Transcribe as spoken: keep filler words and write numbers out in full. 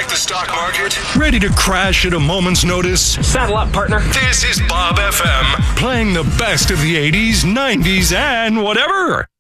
like the stock market? Ready to crash at a moment's notice? Saddle up, partner. This is Bob F M, playing the best of the eighties, nineties, and whatever.